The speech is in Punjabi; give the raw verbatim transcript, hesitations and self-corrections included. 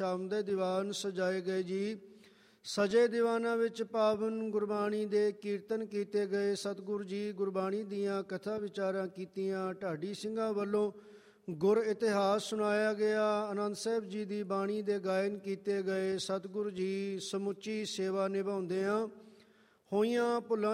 ਸ਼ਾਮ ਦੇ ਦੀਵਾਨ ਸਜਾਏ ਗਏ ਜੀ। ਸਜੇ ਦੀਵਾਨਾਂ ਵਿੱਚ ਪਾਵਨ ਗੁਰਬਾਣੀ ਦੇ ਕੀਰਤਨ ਕੀਤੇ ਗਏ। ਸਤਿਗੁਰੂ ਜੀ ਗੁਰਬਾਣੀ ਦੀਆਂ ਕਥਾ ਵਿਚਾਰਾਂ ਕੀਤੀਆਂ। ਢਾਡੀ ਸਿੰਘਾਂ ਵੱਲੋਂ ਗੁਰ ਇਤਿਹਾਸ ਸੁਣਾਇਆ ਗਿਆ। ਆਨੰਦ ਸਾਹਿਬ ਜੀ ਦੀ ਬਾਣੀ ਦੇ ਗਾਇਨ ਕੀਤੇ ਗਏ। ਸਤਿਗੁਰੂ ਜੀ ਸਮੁੱਚੀ ਸੇਵਾ ਨਿਭਾਉਂਦਿਆਂ ਹੋਈਆਂ ਭੁੱਲਾਂ